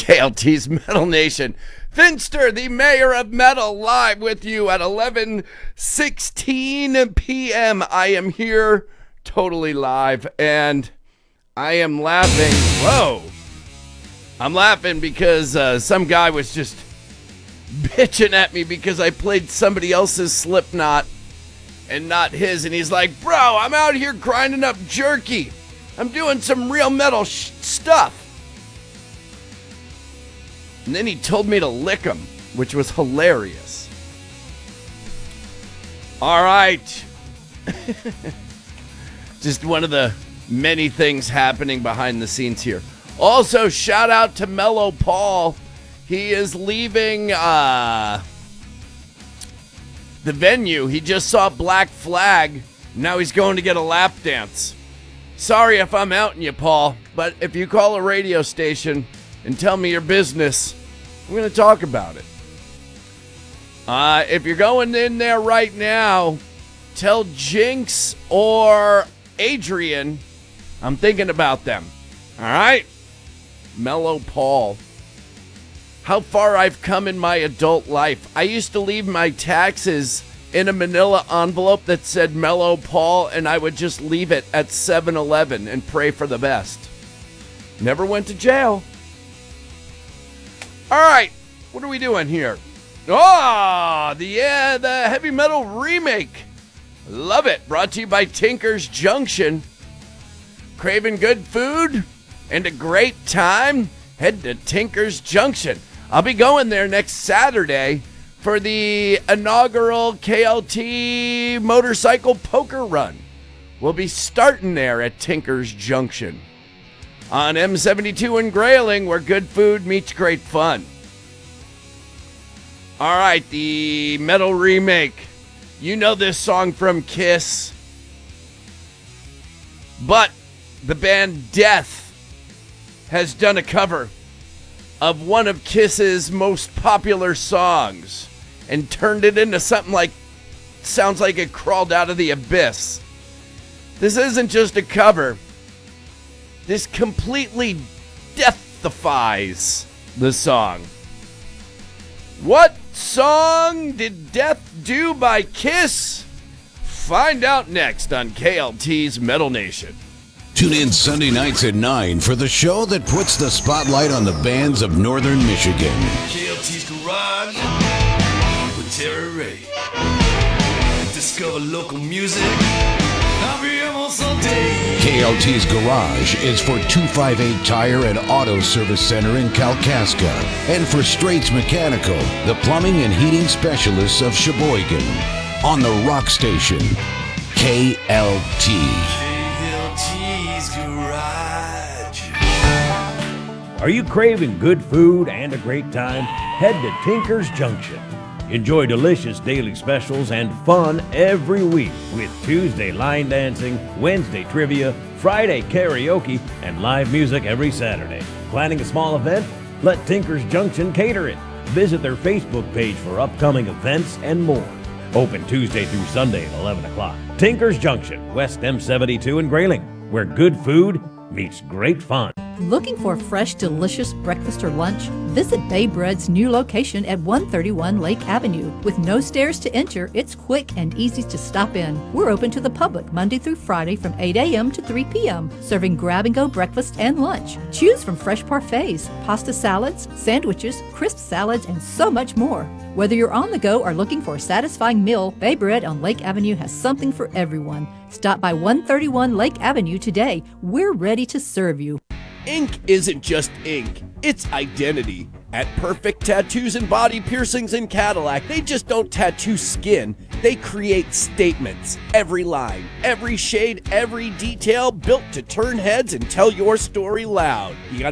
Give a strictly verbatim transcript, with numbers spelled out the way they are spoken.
K L T's Metal Nation. Finster, the mayor of metal, live with you at eleven sixteen p.m. I am here totally live, and I am laughing. Whoa. I'm laughing because uh, some guy was just bitching at me because I played somebody else's Slipknot and not his, and he's like, bro, I'm out here grinding up jerky. I'm doing some real metal sh- stuff. And then he told me to lick him, which was hilarious. All right. Just one of the many things happening behind the scenes here. Also, shout out to Mellow Paul. He is leaving uh, the venue. He just saw Black Flag. Now he's going to get a lap dance. Sorry if I'm outing you, Paul, but if you call a radio station and tell me your business, I'm going to talk about it. Uh, if you're going in there right now, tell Jinx or Adrian I'm thinking about them. All right? Mellow Paul. How far I've come in my adult life. I used to leave my taxes in a manila envelope that said Mellow Paul, and I would just leave it at seven eleven and pray for the best. Never went to jail. All right, what are we doing here? Oh, the, yeah, the heavy metal remake. Love it. Brought to you by Tinker's Junction. Craving good food and a great time? Head to Tinker's Junction. I'll be going there next Saturday for the inaugural K L T motorcycle poker run. We'll be starting there at Tinker's Junction on M seventy-two in Grayling, where good food meets great fun. All right, the metal remake. You know this song from Kiss, but the band Death has done a cover of one of Kiss's most popular songs and turned it into something like, sounds like it crawled out of the abyss. This isn't just a cover. This completely deathifies the song. What song did Death do by Kiss? Find out next on K L T's Metal Nation. Tune in Sunday nights at nine for the show that puts the spotlight on the bands of Northern Michigan. K L T's Garage with Terry Ray. Discover local music. K L T's Garage is for two fifty-eight Tire and Auto Service Center in Kalkaska, and for Straits Mechanical, the plumbing and heating specialists of Sheboygan. On the Rock Station, K L T. K L T's Garage. Are you craving good food and a great time? Head to Tinker's Junction. Enjoy delicious daily specials and fun every week with Tuesday line dancing, Wednesday trivia, Friday karaoke, and live music every Saturday. Planning a small event? Let Tinker's Junction cater it. Visit their Facebook page for upcoming events and more. Open Tuesday through Sunday at eleven o'clock. Tinker's Junction, West M seventy-two in Grayling, where good food meets great fun. Looking for a fresh, delicious breakfast or lunch? Visit Bay Bread's new location at one thirty-one Lake Avenue. With no stairs to enter, it's quick and easy to stop in. We're open to the public Monday through Friday from eight a.m. to three p.m., serving grab-and-go breakfast and lunch. Choose from fresh parfaits, pasta salads, sandwiches, crisp salads, and so much more. Whether you're on the go or looking for a satisfying meal, Bay Bread on Lake Avenue has something for everyone. Stop by one thirty-one Lake Avenue today. We're ready to serve you. Ink isn't just ink, it's identity. At Perfect Tattoos and Body Piercings in Cadillac, they just don't tattoo skin, they create statements. Every line, every shade, every detail built to turn heads and tell your story loud. You got